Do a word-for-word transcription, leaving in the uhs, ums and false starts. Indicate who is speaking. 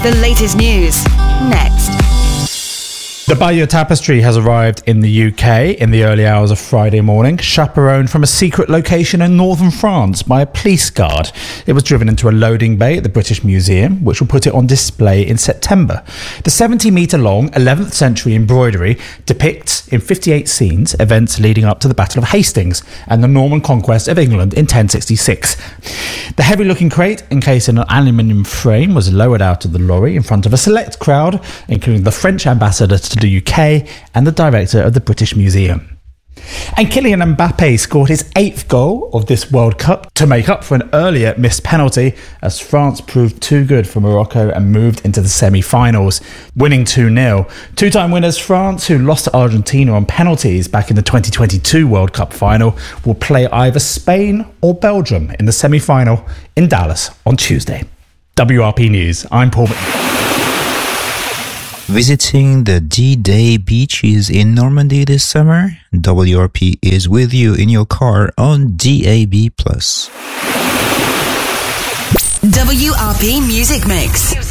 Speaker 1: The latest news, next.
Speaker 2: The Bayeux Tapestry has arrived in the U K in the early hours of Friday morning, chaperoned from a secret location in northern France by a police guard. It was driven into a loading bay at the British Museum, which will put it on display in September. The seventy metre long eleventh century embroidery depicts in fifty-eight scenes events leading up to the Battle of Hastings and the Norman conquest of England in ten sixty-six. The heavy-looking crate, encased in an aluminium frame, was lowered out of the lorry in front of a select crowd, including the French ambassador to the U K and the director of the British Museum. And Kylian Mbappe scored his eighth goal of this World Cup to make up for an earlier missed penalty as France proved too good for Morocco and moved into the semi-finals, winning two nil. Two-time winners France, who lost to Argentina on penalties back in the twenty twenty-two World Cup final, will play either Spain or Belgium in the semi-final in Dallas on Tuesday. W R P News, I'm Paul McNeil.
Speaker 3: Visiting the D-Day beaches in Normandy this summer? W R P is with you in your car on D A B plus.
Speaker 1: W R P Music Mix.